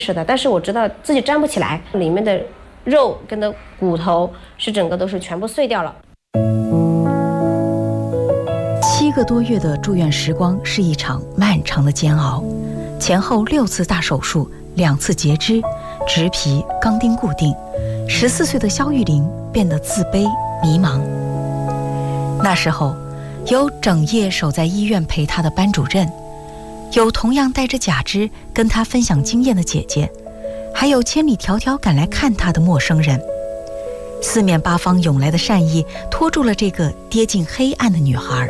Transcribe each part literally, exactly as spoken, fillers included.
是的，但是我知道自己站不起来，里面的肉跟的骨头是整个都是全部碎掉了。 七个多月的住院时光是一场漫长的煎熬，前后六次大手术，两次截肢，植皮、钢钉固定。十四岁的肖玉玲变得自卑迷茫。那时候，有整夜守在医院陪她的班主任，有同样带着假肢跟她分享经验的姐姐，还有千里迢迢赶来看她的陌生人。四面八方涌来的善意拖住了这个跌进黑暗的女孩。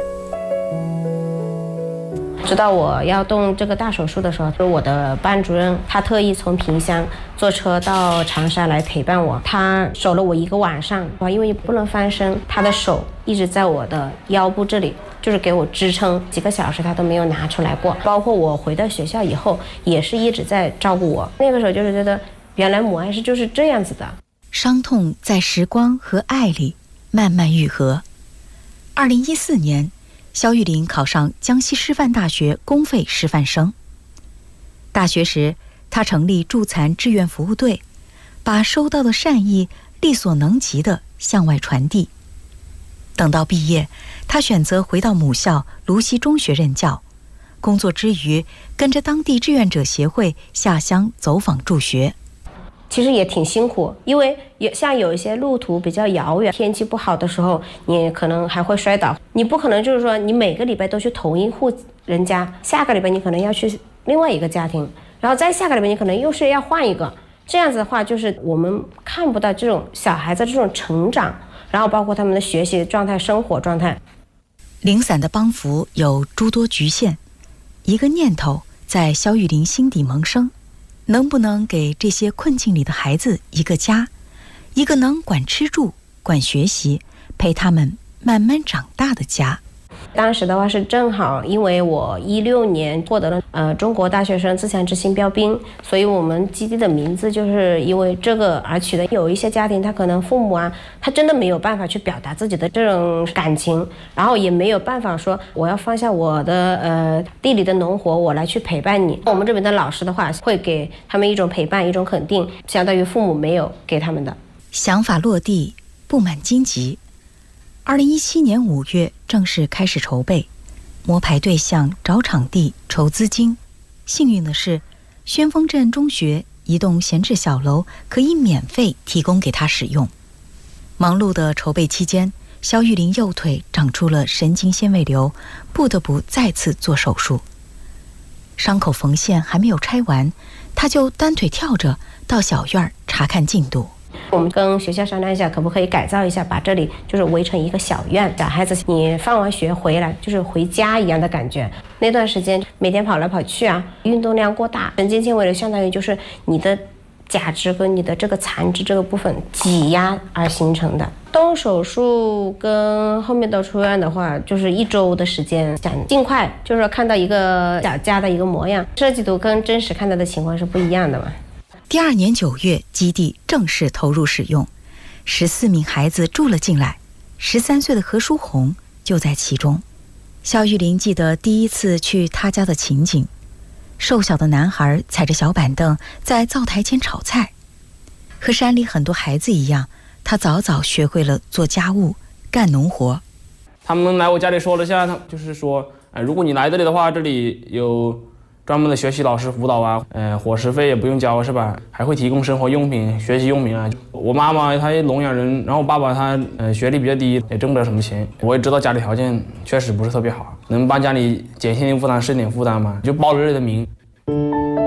直到我要动这个大手术的时候，就是我的班主任，他特意从萍乡坐车到长沙来陪伴我，他守了我一个晚上，因为不能翻身，他的手一直在我的腰部这里，就是给我支撑，几个小时他都没有拿出来过。包括我回到学校以后，也是一直在照顾我。那个时候就是觉得，原来母爱是就是这样子的。 伤痛在时光和爱里慢慢愈合。二零一四年。肖玉玲考上江西师范大学公费师范生。大学时，她成立助残志愿服务队，把收到的善意力所能及地向外传递。等到毕业，她选择回到母校泸溪中学任教，工作之余跟着当地志愿者协会下乡走访助学。 其实也挺辛苦，因为有像有一些路途比较遥远，天气不好的时候，你可能还会摔倒。你不可能就是说你每个礼拜都去同一户人家，下个礼拜你可能要去另外一个家庭，然后再下个礼拜你可能又是要换一个。这样子的话，就是我们看不到这种小孩子这种成长，然后包括他们的学习状态、生活状态。 零散的帮扶有诸多局限，一个念头在肖玉玲心底萌生。能不能给这些困境里的孩子一个家，一个能管吃住、管学习、陪他们慢慢长大的家？ 当时的话是正好，因为我一六年获得了呃中国大学生自强之星标兵，所以我们基地的名字就是因为这个而取的。有一些家庭他可能父母啊，他真的没有办法去表达自己的这种感情，然后也没有办法说我要放下我的呃地里的农活，我来去陪伴你。我们这边的老师的话会给他们一种陪伴，一种肯定，相当于父母没有给他们的。 想法落地，布满荆棘。二零一七年五月正式开始筹备，摸排对象、找场地、筹资金。幸运的是，宣峰镇中学一栋闲置小楼可以免费提供给他使用。忙碌的筹备期间，肖玉玲右腿长出了神经纤维瘤，不得不再次做手术。伤口缝线还没有拆完，他就单腿跳着到小院查看进度。 我们跟学校商量一下，可不可以改造一下，把这里就是围成一个小院，小孩子你放完学回来就是回家一样的感觉。那段时间每天跑来跑去啊，运动量过大，神经纤维瘤相当于就是你的假肢跟你的这个残肢这个部分挤压而形成的。动手术跟后面的出院的话，就是一周的时间，想尽快就是看到一个小家的一个模样。设计图跟真实看到的情况是不一样的嘛。 第二年九月，基地正式投入使用，十四名孩子住了进来，十三岁的何书红就在其中。肖玉玲记得第一次去他家的情景，瘦小的男孩踩着小板凳在灶台前炒菜。和山里很多孩子一样，他早早学会了做家务、干农活。 他们来我家里说了下，就是说，呃，如果你来这里的话，这里有专门的学习老师辅导啊，呃，伙食费也不用交是吧？还会提供生活用品、学习用品啊。我妈妈她聋哑人，然后我爸爸他呃学历比较低，也挣不了什么钱。我也知道家里条件确实不是特别好，能帮家里减轻负担是点负担嘛，就报了这里的名。